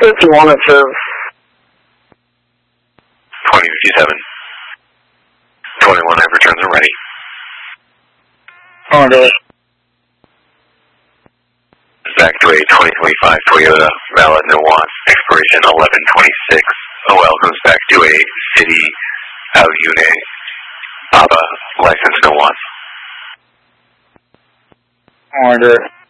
51 at service. 2057. 21 have returns are ready. Order. Back to a 2025 Toyota, valid, no want, expiration 11/26. OL goes back to a City Aune Baba, license no want. Order.